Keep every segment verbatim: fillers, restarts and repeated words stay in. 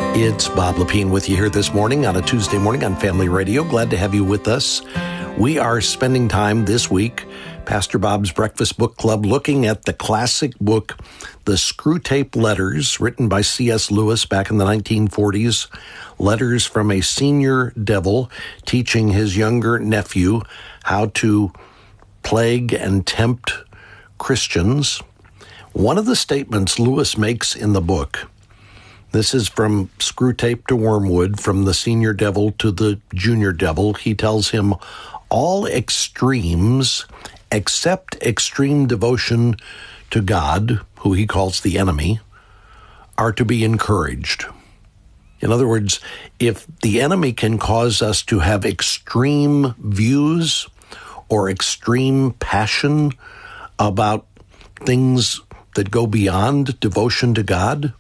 It's Bob Lepine with you here this morning on a Tuesday morning on Family Radio. Glad to have you with us. We are spending time this week, Pastor Bob's Breakfast Book Club, looking at the classic book, The Screwtape Letters, written by C S Lewis back in the nineteen forties. Letters from a senior devil teaching his younger nephew how to plague and tempt Christians. One of the statements Lewis makes in the book, this is from Screwtape to Wormwood, from the senior devil to the junior devil. He tells him, all extremes except extreme devotion to God, who he calls the enemy, are to be encouraged. In other words, if the enemy can cause us to have extreme views or extreme passion about things that go beyond devotion to God,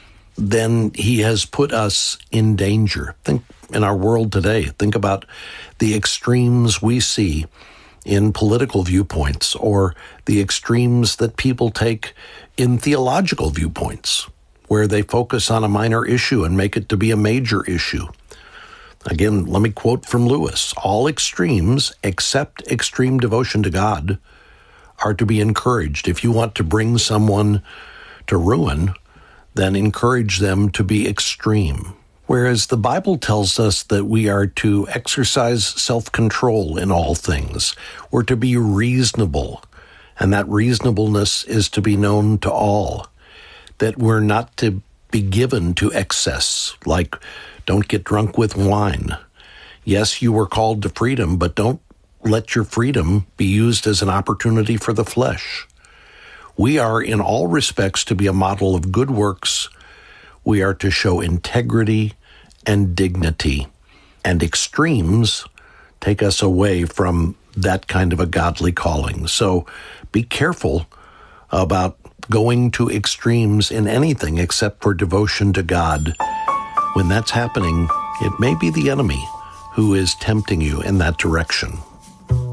then he has put us in danger. Think in our world today, think about the extremes we see in political viewpoints or the extremes that people take in theological viewpoints, where they focus on a minor issue and make it to be a major issue. Again, let me quote from Lewis. All extremes, except extreme devotion to God, are to be encouraged. If you want to bring someone to ruin, then encourage them to be extreme. Whereas the Bible tells us that we are to exercise self-control in all things. We're to be reasonable, and that reasonableness is to be known to all. That we're not to be given to excess, like don't get drunk with wine. Yes, you were called to freedom, but don't let your freedom be used as an opportunity for the flesh. We are in all respects to be a model of good works. We are to show integrity and dignity. And extremes take us away from that kind of a godly calling. So be careful about going to extremes in anything except for devotion to God. When that's happening, it may be the enemy who is tempting you in that direction.